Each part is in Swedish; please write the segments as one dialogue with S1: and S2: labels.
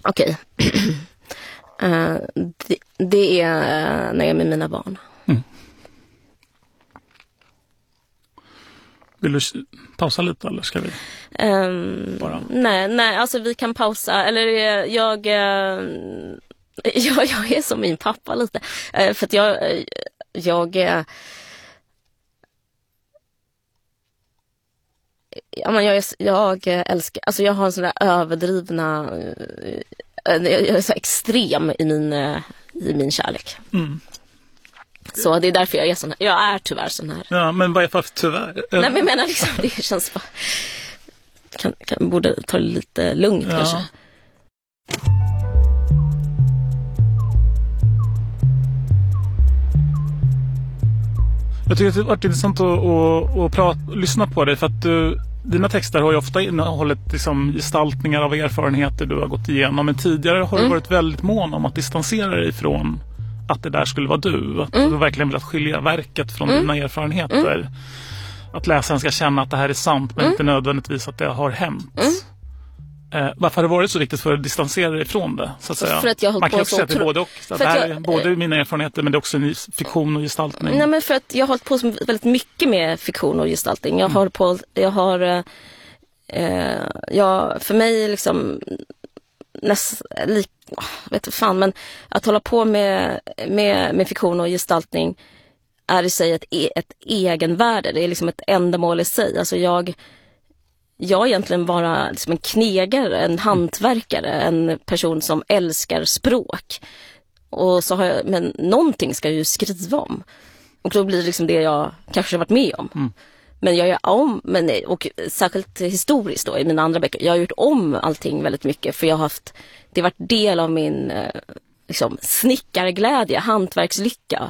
S1: Okej. Det är när jag är med mina barn.
S2: Vill du pausa lite eller ska vi bara?
S1: Nej, alltså vi kan pausa. Eller jag är som min pappa lite. För att jag älskar, alltså jag har en sån där överdrivna, jag är så extrem i min kärlek. Så det är därför jag är sån här. Jag är tyvärr sån här.
S2: Ja, men vad är för tyvärr?
S1: Nej, men jag menar liksom, det känns bara... borde ta det lite lugnt kanske.
S2: Jag tycker att det har varit intressant att lyssna på dig, för att dina texter har ju ofta innehållit liksom gestaltningar av erfarenheter du har gått igenom, men tidigare har du varit väldigt mån om att distansera dig från att det där skulle vara du. Att du verkligen vill skilja verket från dina erfarenheter. Att läsaren ska känna att det här är sant, men inte nödvändigtvis att det har hänt. Varför har det varit så viktigt för att distansera dig från det? Så att säga?
S1: För att jag
S2: man kan också säga att det är både och. Det här är både mina erfarenheter, men det är också en fiktion och gestaltning.
S1: Nej, men för att jag har hållit på väldigt mycket med fiktion och gestaltning. För mig liksom vet fan, men att hålla på med fiktion och gestaltning är i sig ett egenvärde. Det är liksom ett ändamål i sig. Alltså jag är egentligen bara liksom en knegare, en hantverkare, en person som älskar språk. Och så har jag, men någonting ska jag ju skriva om. Och då blir det liksom det jag kanske har varit med om. Men jag gör om, och särskilt historiskt då i mina andra böcker, jag har gjort om allting väldigt mycket, för det har varit del av min liksom snickarglädje, hantverkslycka,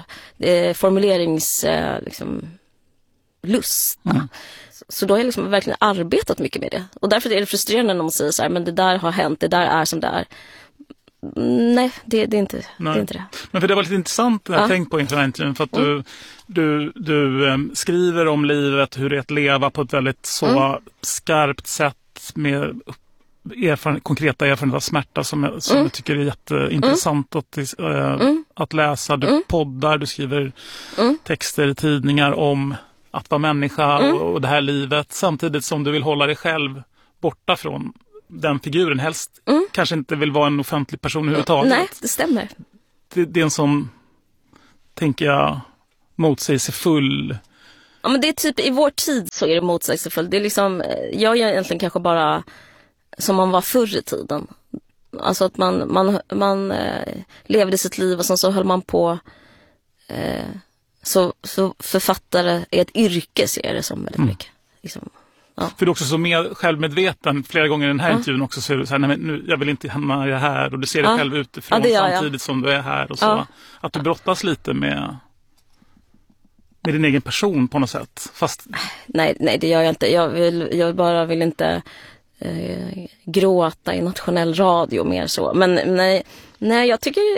S1: lust. Så då har jag liksom verkligen arbetat mycket med det. Och därför är det frustrerande när man säger så här, men det där har hänt, det där är som det är. Nej, det är inte det.
S2: Men för det var lite intressant det jag tänkt på inför intervjun, för att du skriver om livet, hur det är att leva på ett väldigt så skarpt sätt med konkreta erfarenheter av smärta som jag tycker är jätteintressant att läsa. Du poddar, du skriver texter i tidningar om att vara människa och det här livet, samtidigt som du vill hålla dig själv borta från den figuren, helst kanske inte vill vara en offentlig person överhuvudtaget.
S1: Nej, det stämmer.
S2: Det är en som, tänker jag, motsägelsefull.
S1: Ja, men det är typ, i vår tid så är det motsägelsefull. Det är liksom, jag är egentligen kanske bara som man var förr i tiden. Alltså att man levde sitt liv och sen så höll man på. Så författare är ett yrke, ser jag det som väldigt mycket. Liksom, ja.
S2: För du är också så självmedveten flera gånger i den här intervjun också, så är du så här, nej, men nu, jag vill inte hamna i det här, och du ser dig själv utifrån samtidigt som du är här och så. Att du brottas lite med din egen person på något sätt. Fast...
S1: Nej, det gör jag inte. Jag bara vill inte gråta i nationell radio mer så. Men nej, jag tycker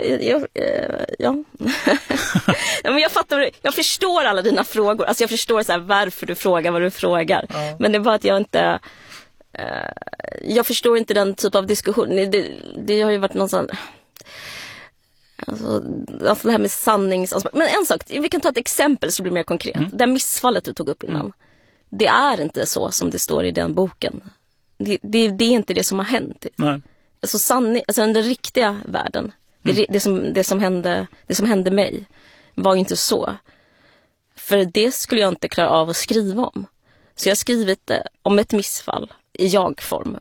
S1: men jag fattar, jag förstår alla dina frågor. Alltså jag förstår så här, varför du frågar vad du frågar. Men det är bara att jag inte jag förstår inte den typ av diskussion. Det har ju varit någon sån, alltså det här med sanningsaspekt. Men en sak, vi kan ta ett exempel så blir det mer konkret. Det missfallet du tog upp innan. Det är inte så som det står i den boken. Det är inte det som har hänt.
S2: Nej.
S1: Alltså den riktiga världen, det som hände mig var inte så. För det skulle jag inte klara av att skriva om. Så jag har skrivit om ett missfall i jag-form.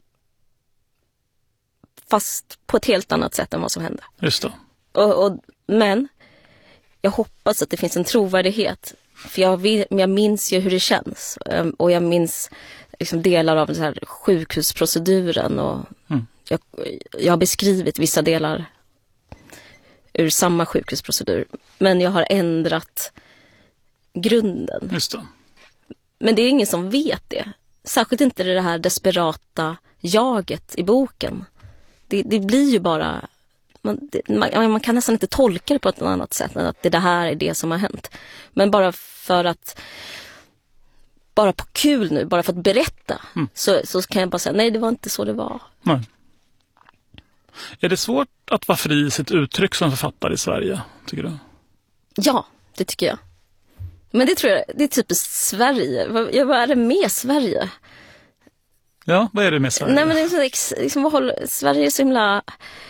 S1: Fast på ett helt annat sätt än vad som hände.
S2: Just det.
S1: Men jag hoppas att det finns en trovärdighet. För jag minns ju hur det känns. Och jag minns liksom delar av den här sjukhusproceduren. Och jag har beskrivit vissa delar ur samma sjukhusprocedur. Men jag har ändrat grunden.
S2: Just det. Men
S1: det är ingen som vet det. Särskilt inte det här desperata jaget i boken. Det blir ju bara... Man kan nästan inte tolka det på ett annat sätt än att det här är det som har hänt. Men bara för att... Bara på kul nu, bara för att berätta. Så kan jag bara säga, nej, det var inte så det var.
S2: Nej. Är det svårt att vara fri i sitt uttryck som författare i Sverige, tycker du?
S1: Ja, det tycker jag. Men det tror jag, det är typiskt Sverige. Vad är det med Sverige?
S2: Ja, vad är det med Sverige?
S1: Nej, men det är så, liksom, Sverige är så himla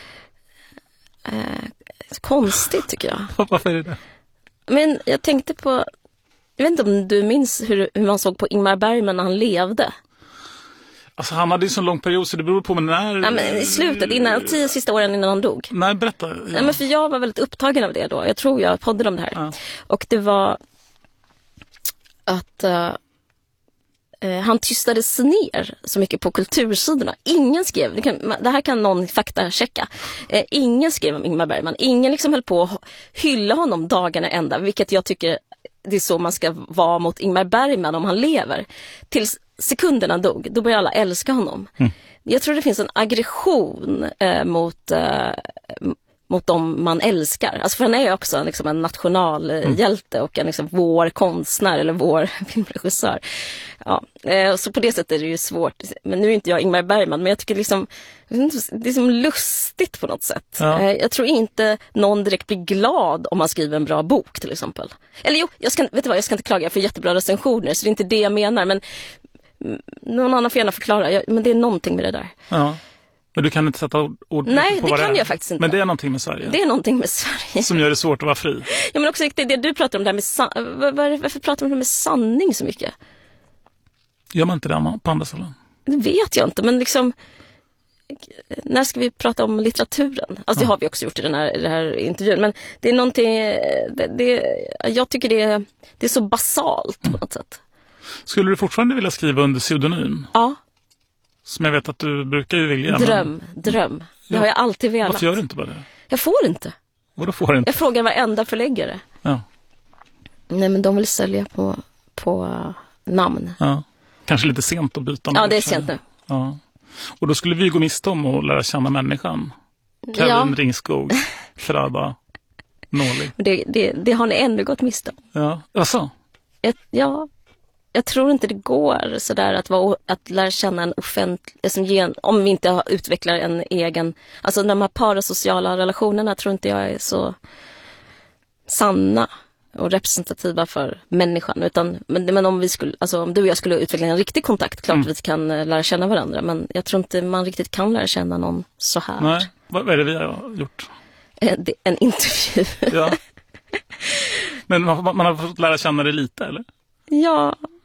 S1: konstigt, tycker jag.
S2: Varför är det det?
S1: Men jag tänkte på, jag vet inte om du minns hur man såg på Ingmar Bergman när han levde.
S2: Alltså han hade ju så lång period så det beror på när...
S1: Ja, men i slutet, 10 sista åren innan han dog.
S2: Nej, berätta. Ja.
S1: Nej, men för jag var väldigt upptagen av det då. Jag tror jag poddade om det här.
S2: Ja.
S1: Och det var att han tystades ner så mycket på kultursidorna. Ingen skrev, det här kan någon faktachecka. Ingen skrev om Ingmar Bergman. Ingen liksom höll på att hylla honom dagarna ända, vilket jag tycker det är så man ska vara mot Ingmar Bergman om han lever. Tills sekunderna dog, då börjar alla älska honom. Jag tror det finns en aggression mot dem man älskar. Alltså för han är ju också liksom en nationalhjälte och en liksom vår konstnär eller vår filmregissör. Ja, så på det sättet är det ju svårt. Men nu är inte jag Ingmar Bergman, men jag tycker liksom, det är som lustigt på något sätt.
S2: Ja.
S1: Jag tror inte någon direkt blir glad om man skriver en bra bok till exempel. Eller jo, jag ska inte klaga för jättebra recensioner, så det är inte det jag menar, men någon annan får gärna förklara. Men det är någonting med det där.
S2: Ja. Men du kan inte sätta ord på vad det är.
S1: Nej, det kan jag faktiskt inte.
S2: Men det är någonting med Sverige.
S1: Det är någonting med Sverige.
S2: Som gör det svårt att vara fri.
S1: Ja, men också det du pratar om, det här med varför pratar man om det med sanning så mycket?
S2: Gör man inte det på andra ställen?
S1: Det vet jag inte, men liksom när ska vi prata om litteraturen? Alltså det har vi också gjort i den här intervjun, men det är någonting, jag tycker det är så basalt på något sätt.
S2: Skulle du fortfarande vilja skriva under pseudonym?
S1: Ja.
S2: Som jag vet att du brukar ju vilja.
S1: Dröm. Det har jag alltid velat.
S2: Varför gör du inte bara det?
S1: Jag får inte.
S2: Vadå får du inte?
S1: Jag frågar varenda förläggare.
S2: Ja.
S1: Nej, men de vill sälja på namn.
S2: Ja. Kanske lite sent att byta.
S1: Ja, det är sent nu.
S2: Ja. Och då skulle vi gå miste om att lära känna människan. Kevin Ringskog, Frada, Nålig.
S1: Det har ni ändå gått miste om.
S2: Ja, alltså.
S1: Jag tror inte det går sådär att lära känna en offentlig, om vi inte utvecklar en egen, alltså de här parasociala relationerna tror inte jag är så sanna och representativa för människan, men om vi skulle, alltså om du och jag skulle utveckla en riktig kontakt, klart vi kan lära känna varandra, men jag tror inte man riktigt kan lära känna någon så här.
S2: Nej, vad är det vi har gjort?
S1: En intervju.
S2: Ja. Men man har fått lära känna det lite, eller?
S1: Ja,